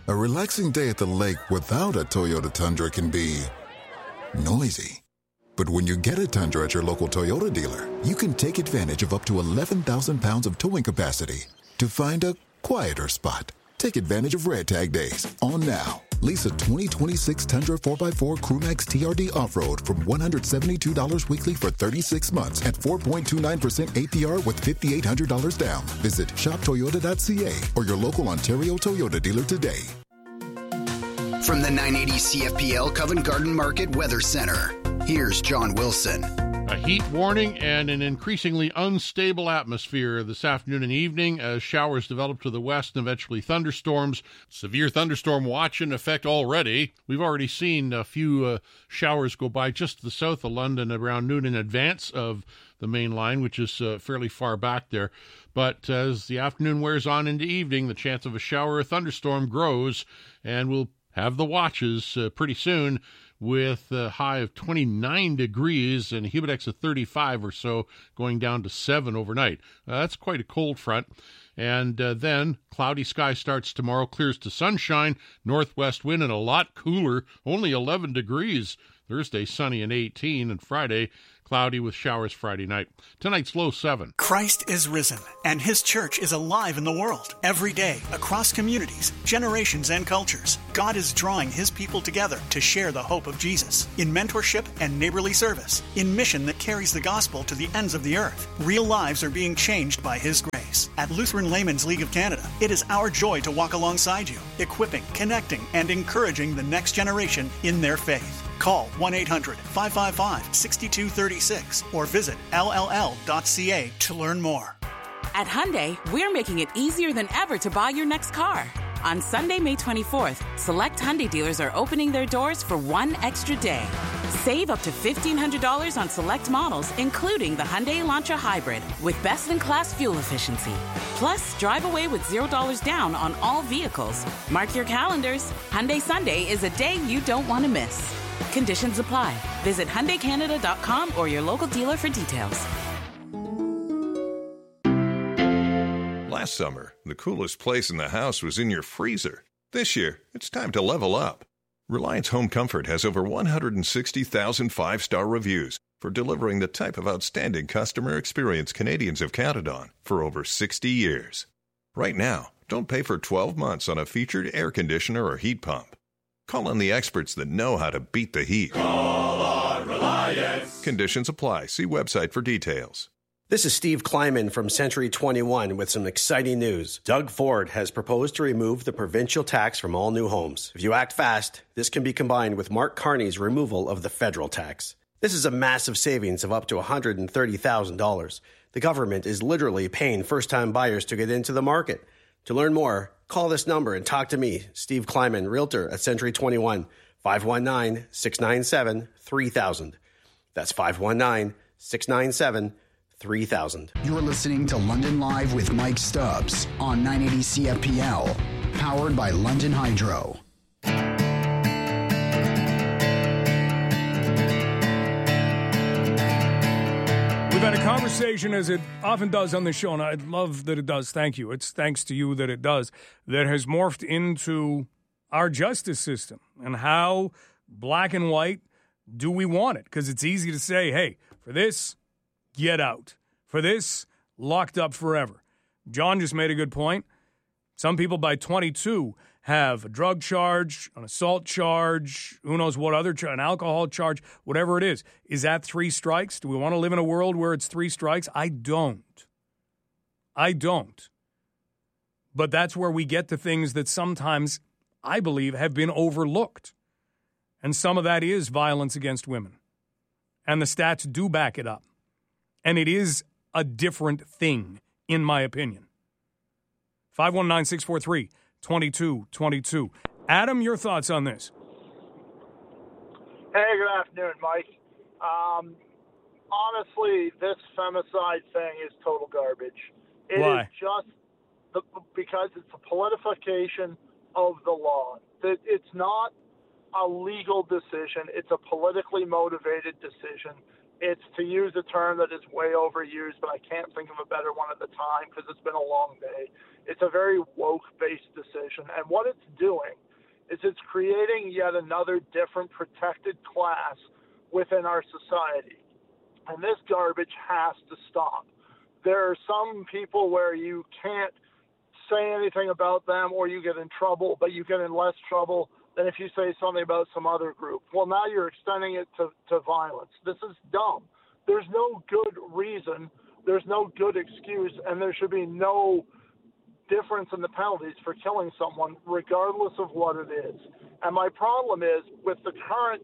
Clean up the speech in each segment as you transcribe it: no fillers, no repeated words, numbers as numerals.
A relaxing day at the lake without a Toyota Tundra can be noisy. But when you get a Tundra at your local Toyota dealer, you can take advantage of up to 11,000 pounds of towing capacity to find a quieter spot. Take advantage of Red Tag Days on now. Lease a 2026 Tundra 4x4 Crewmax TRD Off-Road from $172 weekly for 36 months at 4.29% APR with $5,800 down. Visit shoptoyota.ca or your local Ontario Toyota dealer today. From the 980 CFPL Covent Garden Market Weather Center, here's John Wilson. A heat warning and an increasingly unstable atmosphere this afternoon and evening as showers develop to the west and eventually thunderstorms. Severe thunderstorm watch in effect already. We've already seen a few showers go by just to the south of London around noon in advance of the main line, which is fairly far back there. But as the afternoon wears on into evening, the chance of a shower or thunderstorm grows, and we'll have the watches pretty soon, with a high of 29 degrees and a humidex of 35 or so, going down to 7 overnight. That's quite a cold front. And then cloudy sky starts tomorrow, clears to sunshine, northwest wind, and a lot cooler, only 11 degrees. Thursday, sunny and 18, and Friday, cloudy with showers Friday night. Tonight's low 7. Christ is risen, and His church is alive in the world. Every day, across communities, generations, and cultures, God is drawing His people together to share the hope of Jesus in mentorship and neighborly service, in mission that carries the gospel to the ends of the earth. Real lives are being changed by His grace. At Lutheran Laymen's League of Canada, it is our joy to walk alongside you, equipping, connecting, and encouraging the next generation in their faith. Call 1-800-555-6236 or visit lll.ca to learn more. At Hyundai, we're making it easier than ever to buy your next car. On Sunday, May 24th, select Hyundai dealers are opening their doors for one extra day. Save up to $1,500 on select models, including the Hyundai Elantra Hybrid, with best-in-class fuel efficiency. Plus, drive away with $0 down on all vehicles. Mark your calendars. Hyundai Sunday is a day you don't want to miss. Conditions apply. Visit HyundaiCanada.com or your local dealer for details. Last summer, the coolest place in the house was in your freezer. This year, it's time to level up. Reliance Home Comfort has over 160,000 five-star reviews for delivering the type of outstanding customer experience Canadians have counted on for over 60 years. Right now, don't pay for 12 months on a featured air conditioner or heat pump. Call on the experts that know how to beat the heat. Call on Reliance. Conditions apply. See website for details. This is Steve Kleiman from Century 21 with some exciting news. Doug Ford has proposed to remove the provincial tax from all new homes. If you act fast, this can be combined with Mark Carney's removal of the federal tax. This is a massive savings of up to $130,000. The government is literally paying first-time buyers to get into the market. To learn more, call this number and talk to me, Steve Kleiman, Realtor at Century 21, 519-697-3000. That's 519-697-3000. You're listening to London Live with Mike Stubbs on 980 CFPL, powered by London Hydro. We've had a conversation, as it often does on the show, and I love that it does. Thank you. It's thanks to you that it does, that has morphed into our justice system and how black and white do we want it? Because it's easy to say, hey, for this, get out. For this, locked up forever. John just made a good point. Some people by 22 have a drug charge, an assault charge, who knows what other an alcohol charge, whatever it is. Is that 3 strikes? Do we want to live in a world where it's 3 strikes? I don't. But that's where we get to things that sometimes, I believe, have been overlooked. And some of that is violence against women. And the stats do back it up. And it is a different thing, in my opinion. 519-643-2222. Adam, your thoughts on this? Hey, good afternoon, Mike. Honestly, this femicide thing is total garbage. Why? Is just because it's a politification of the law. It's not a legal decision. It's a politically motivated decision. It's, to use a term that is way overused, but I can't think of a better one at the time because it's been a long day. It's a very woke-based decision. prohibition. And what it's doing is it's creating yet another different protected class within our society. And this garbage has to stop. There are some people where you can't say anything about them or you get in trouble, but you get in less trouble than if you say something about some other group. Well, now you're extending it to violence. This is dumb. There's no good reason, there's no good excuse, and there should be no difference in the penalties for killing someone, regardless of what it is. And my problem is, with the current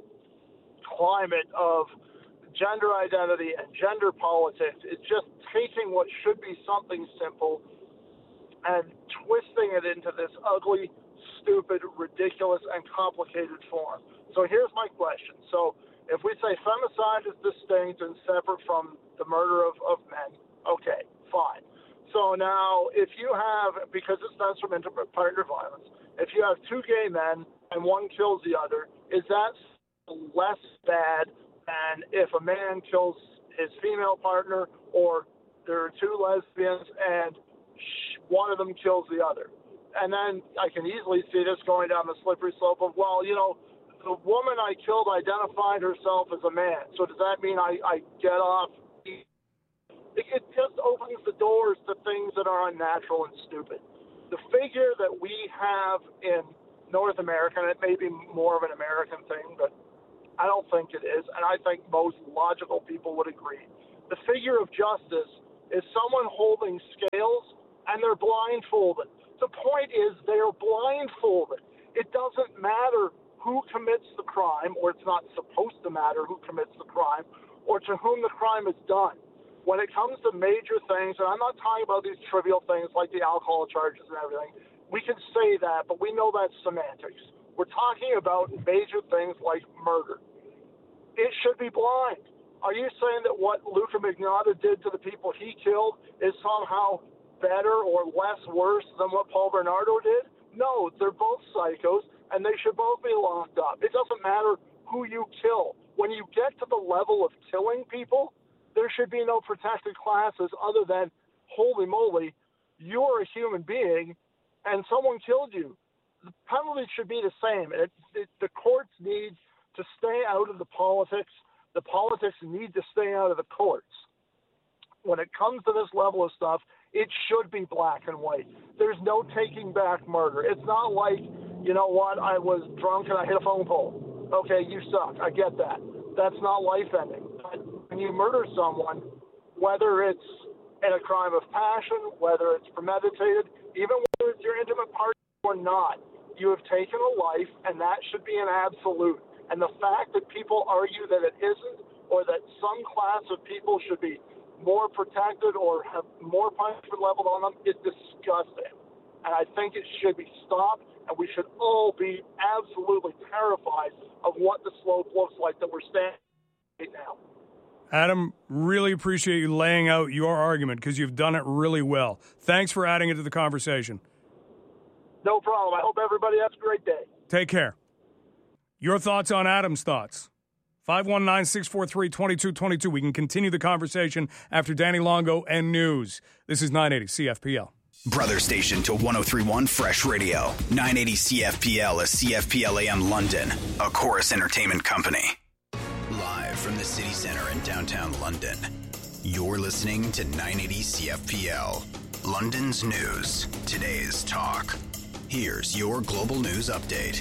climate of gender identity and gender politics, it's just taking what should be something simple and twisting it into this ugly, stupid, ridiculous, and complicated form. So here's my question. So if we say femicide is distinct and separate from the murder of men, okay, fine. So now if you have, because it stems from intimate partner violence, if you have two gay men and one kills the other, is that less bad than if a man kills his female partner, or there are two lesbians and one of them kills the other? And then I can easily see this going down the slippery slope of, well, you know, the woman I killed identified herself as a man, so does that mean I get off? It just opens the doors to things that are unnatural and stupid. The figure that we have in North America, and it may be more of an American thing, but I don't think it is, and I think most logical people would agree. The figure of justice is someone holding scales, and they're blindfolded. The point is they're blindfolded. It doesn't matter who commits the crime, or it's not supposed to matter who commits the crime, or to whom the crime is done. When it comes to major things, and I'm not talking about these trivial things like the alcohol charges and everything, we can say that, but we know that's semantics. We're talking about major things like murder. It should be blind. Are you saying that what Luca Magnotta did to the people he killed is somehow better or less worse than what Paul Bernardo did? No, they're both psychos, and they should both be locked up. It doesn't matter who you kill. When you get to the level of killing people, there should be no protected classes other than, holy moly, you're a human being and someone killed you. The penalty should be the same. The courts need to stay out of the politics. The politics need to stay out of the courts. When it comes to this level of stuff, it should be black and white. There's no taking back murder. It's not like, you know what, I was drunk and I hit a phone pole. Okay, you suck. I get that. That's not life-ending. But when you murder someone, whether it's in a crime of passion, whether it's premeditated, even whether it's your intimate partner or not, you have taken a life, and that should be an absolute. And the fact that people argue that it isn't, or that some class of people should be more protected or have more punishment leveled on them, is disgusting. And I think it should be stopped, and we should all be absolutely terrified of what the slope looks like that we're standing right now. Adam, really appreciate you laying out your argument because you've done it really well. Thanks for adding it to the conversation. No problem. I hope everybody has a great day. Take care. Your thoughts on Adam's thoughts? 519-643-2222. We can continue the conversation after Danny Longo and news. This is 980 CFPL. Brother station to 103.1 Fresh Radio. 980 CFPL is CFPL AM London, a Chorus Entertainment company. Live from the city center in downtown London, you're listening to 980 CFPL. London's news, today's talk. Here's your global news update.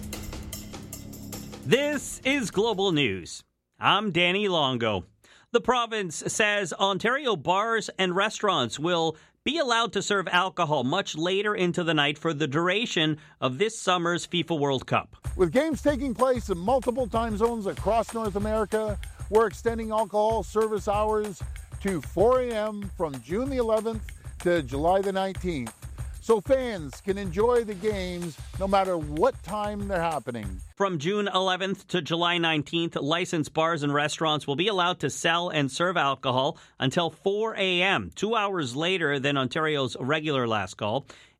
This is Global News. I'm Danny Longo. The province says Ontario bars and restaurants will be allowed to serve alcohol much later into the night for the duration of this summer's FIFA World Cup. With games taking place in multiple time zones across North America, we're extending alcohol service hours to 4 a.m. from June the 11th to July the 19th, so fans can enjoy the games no matter what time they're happening. From June 11th to July 19th, licensed bars and restaurants will be allowed to sell and serve alcohol until 4 a.m., 2 hours later than Ontario's regular last call.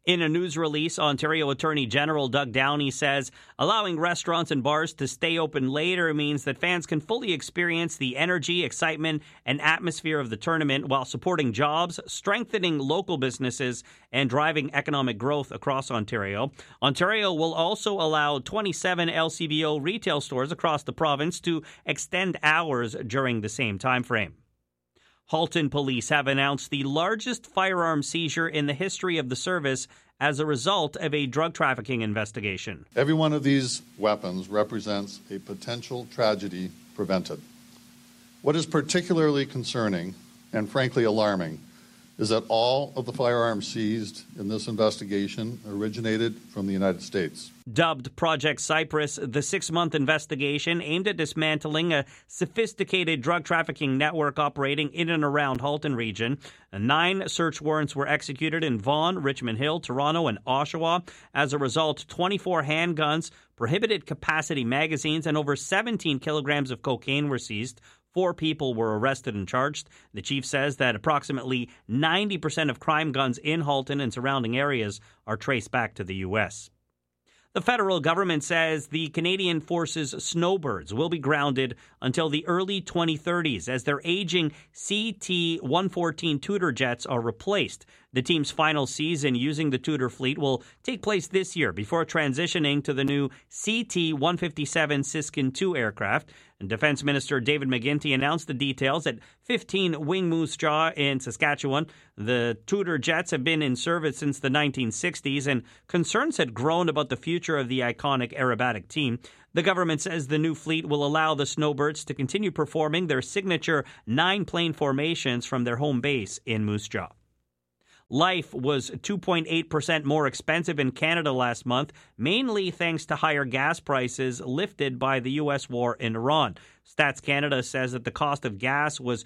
In a news release, Ontario Attorney General Doug Downey says allowing restaurants and bars to stay open later means that fans can fully experience the energy, excitement, and atmosphere of the tournament while supporting jobs, strengthening local businesses, and driving economic growth across Ontario. Ontario will also allow 27 LCBO retail stores across the province to extend hours during the same time frame. Halton police have announced the largest firearm seizure in the history of the service as a result of a drug trafficking investigation. Every one of these weapons represents a potential tragedy prevented. What is particularly concerning and frankly alarming is that all of the firearms seized in this investigation originated from the United States. Dubbed Project Cypress, the 6-month investigation aimed at dismantling a sophisticated drug trafficking network operating in and around Halton region. 9 search warrants were executed in Vaughan, Richmond Hill, Toronto, and Oshawa. As a result, 24 handguns, prohibited capacity magazines, and over 17 kilograms of cocaine were seized. 4 people were arrested and charged. The chief says that approximately 90% of crime guns in Halton and surrounding areas are traced back to the U.S. The federal government says the Canadian Forces Snowbirds will be grounded until the early 2030s as their aging CT-114 Tudor jets are replaced. The team's final season using the Tudor fleet will take place this year before transitioning to the new CT-157 Siskin II aircraft. And Defense Minister David McGuinty announced the details at 15 Wing Moose Jaw in Saskatchewan. The Tudor jets have been in service since the 1960s, and concerns had grown about the future of the iconic aerobatic team. The government says the new fleet will allow the Snowbirds to continue performing their signature 9-plane formations from their home base in Moose Jaw. Life was 2.8% more expensive in Canada last month, mainly thanks to higher gas prices lifted by the U.S. war in Iran. Stats Canada says that the cost of gas was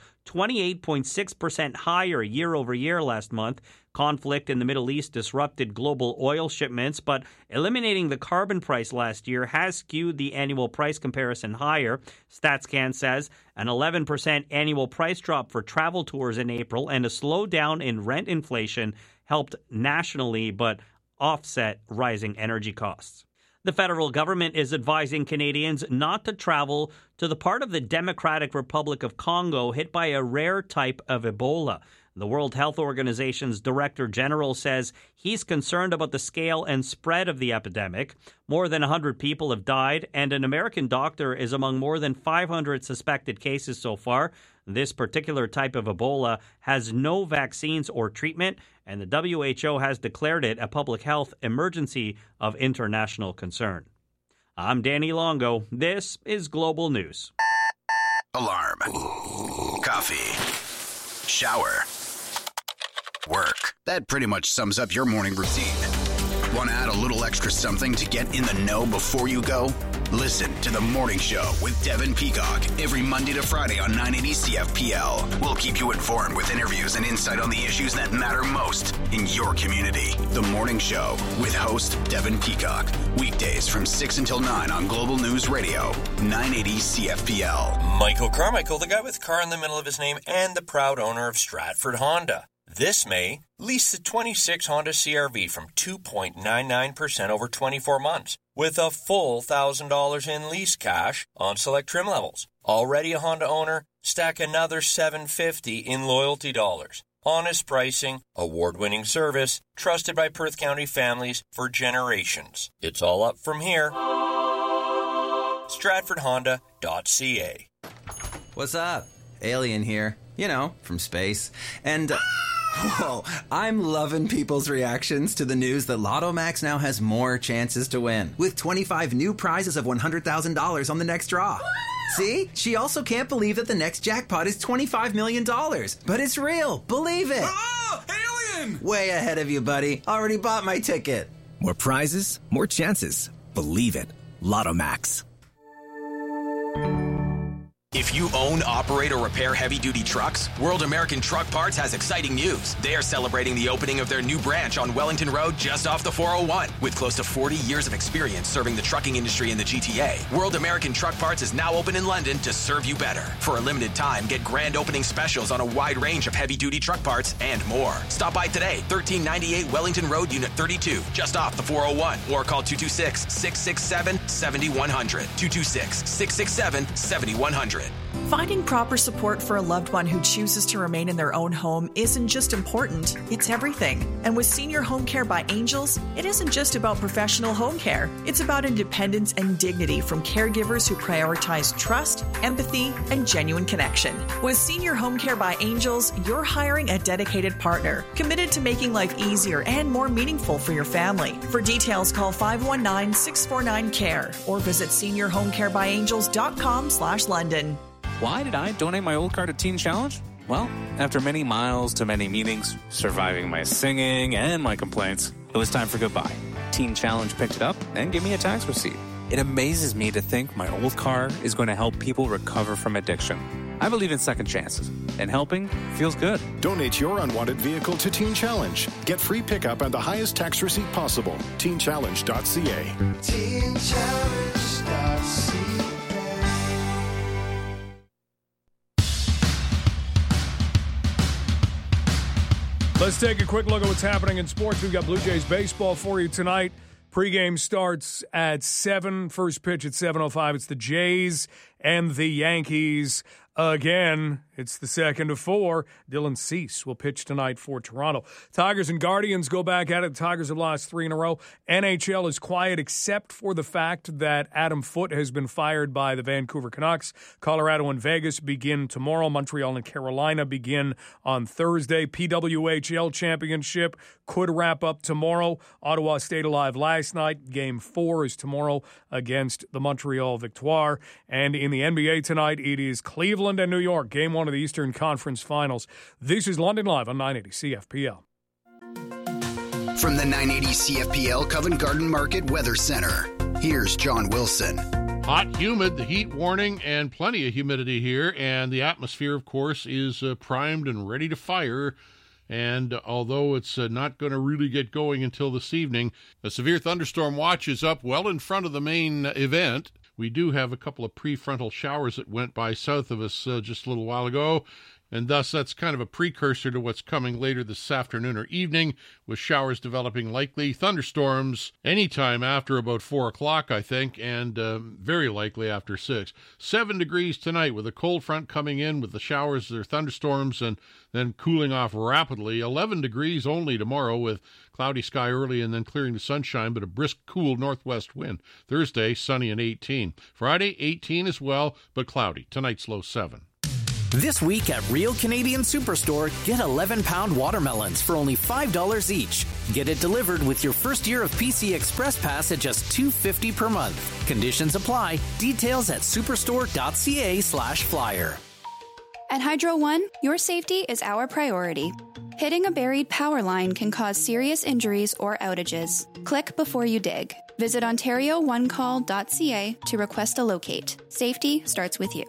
28.6% higher year over year last month. Conflict in the Middle East disrupted global oil shipments, but eliminating the carbon price last year has skewed the annual price comparison higher. StatsCan says an 11% annual price drop for travel tours in April and a slowdown in rent inflation helped nationally but offset rising energy costs. The federal government is advising Canadians not to travel to the part of the Democratic Republic of Congo hit by a rare type of Ebola. The World Health Organization's Director General says he's concerned about the scale and spread of the epidemic. More than 100 people have died, and an American doctor is among more than 500 suspected cases so far. This particular type of Ebola has no vaccines or treatment, and the WHO has declared it a public health emergency of international concern. I'm Danny Longo. This is Global News. Alarm. Coffee. Shower. Work. That pretty much sums up your morning routine. Want to add a little extra something to get in the know before you go? Listen to The Morning Show with Devin Peacock every Monday to Friday on 980 CFPL. We'll keep you informed with interviews and insight on the issues that matter most in your community. The Morning Show with host Devin Peacock. Weekdays from 6 until 9 on Global News Radio, 980 CFPL. Michael Carmichael, the guy with car in the middle of his name and the proud owner of Stratford Honda. This May, lease the 26 Honda CR-V from 2.99% over 24 months with a full $1,000 in lease cash on select trim levels. Already a Honda owner? Stack another $750 in loyalty dollars. Honest pricing, award-winning service, trusted by Perth County families for generations. It's all up from here. StratfordHonda.ca. What's up? Alien here. You know, from space. And... whoa, I'm loving people's reactions to the news that Lotto Max now has more chances to win, with 25 new prizes of $100,000 on the next draw. See? She also can't believe that the next jackpot is $25 million. But it's real. Believe it. Oh, alien! Way ahead of you, buddy. Already bought my ticket. More prizes, more chances. Believe it. Lotto Max. If you own, operate, or repair heavy-duty trucks, World American Truck Parts has exciting news. They are celebrating the opening of their new branch on Wellington Road just off the 401. With close to 40 years of experience serving the trucking industry in the GTA, World American Truck Parts is now open in London to serve you better. For a limited time, get grand opening specials on a wide range of heavy-duty truck parts and more. Stop by today, 1398 Wellington Road, Unit 32, just off the 401, or call 226-667-7100. 226-667-7100. Finding proper support for a loved one who chooses to remain in their own home isn't just important, it's everything. And with Senior Home Care by Angels, it isn't just about professional home care. It's about independence and dignity from caregivers who prioritize trust, empathy, and genuine connection. With Senior Home Care by Angels, you're hiring a dedicated partner, committed to making life easier and more meaningful for your family. For details, call 519-649-CARE or visit seniorhomecarebyangels.com/London. Why did I donate my old car to Teen Challenge? Well, after many miles to many meetings, surviving my singing and my complaints, it was time for goodbye. Teen Challenge picked it up and gave me a tax receipt. It amazes me to think my old car is going to help people recover from addiction. I believe in second chances, and helping feels good. Donate your unwanted vehicle to Teen Challenge. Get free pickup and the highest tax receipt possible. TeenChallenge.ca. TeenChallenge.ca. Let's take a quick look at what's happening in sports. We've got Blue Jays baseball for you tonight. Pregame starts at 7. First pitch at 7:05. It's the Jays and the Yankees again. It's the second of 4. Dylan Cease will pitch tonight for Toronto. Tigers and Guardians go back at it. The Tigers have lost 3 in a row. NHL is quiet except for the fact that Adam Foote has been fired by the Vancouver Canucks. Colorado and Vegas begin tomorrow. Montreal and Carolina begin on Thursday. PWHL Championship could wrap up tomorrow. Ottawa stayed alive last night. Game 4 is tomorrow against the Montreal Victoire. And in the NBA tonight, it is Cleveland and New York. Game 1 of the Eastern Conference Finals. This is London Live on 980 CFPL. From the 980 CFPL Covent Garden Market Weather Center, here's John Wilson. Hot, humid, the heat warning, and plenty of humidity here. And the atmosphere, of course, is primed and ready to fire. And although it's not going to really get going until this evening, a severe thunderstorm watch is up well in front of the main event. We do have a couple of prefrontal showers that went by south of us just a little while ago, and thus that's kind of a precursor to what's coming later this afternoon or evening, with showers developing, likely thunderstorms anytime after about 4 o'clock, I think, and very likely after 6. 7 degrees tonight with a cold front coming in with the showers or thunderstorms and then cooling off rapidly. 11 degrees only tomorrow with cloudy sky early and then clearing to sunshine, but a brisk, cool northwest wind. Thursday, sunny and 18. Friday, 18 as well, but cloudy. Tonight's low 7. This week at Real Canadian Superstore, get 11-pound watermelons for only $5 each. Get it delivered with your first year of PC Express Pass at just $2.50 per month. Conditions apply. Details at superstore.ca/flyer. At Hydro One, your safety is our priority. Hitting a buried power line can cause serious injuries or outages. Click before you dig. Visit OntarioOneCall.ca to request a locate. Safety starts with you.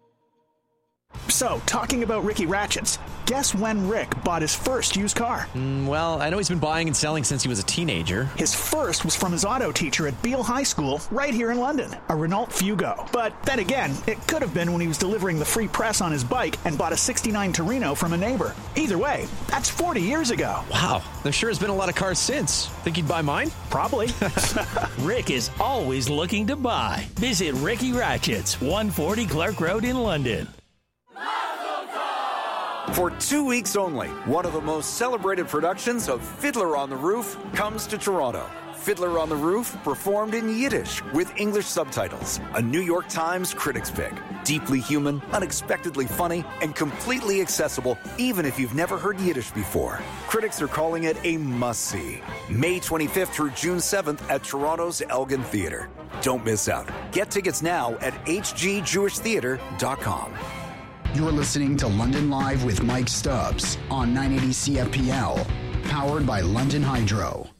So, talking about Ricky Ratchets, guess when Rick bought his first used car? Well, I know he's been buying and selling since he was a teenager. His first was from his auto teacher at Beale High School, right here in London, a Renault Fugo. But then again, it could have been when he was delivering the free press on his bike and bought a '69 Torino from a neighbor. Either way, that's 40 years ago. Wow, there sure has been a lot of cars since. Think he'd buy mine? Probably. Rick is always looking to buy. Visit Ricky Ratchets, 140 Clark Road in London. For 2 weeks only, one of the most celebrated productions of Fiddler on the Roof comes to Toronto. Fiddler on the Roof, performed in Yiddish with English subtitles. A New York Times critics pick. Deeply human, unexpectedly funny, and completely accessible even if you've never heard Yiddish before. Critics are calling it a must-see. May 25th through June 7th at Toronto's Elgin Theatre. Don't miss out. Get tickets now at hgjewishtheatre.com. You're listening to London Live with Mike Stubbs on 980 CFPL, powered by London Hydro.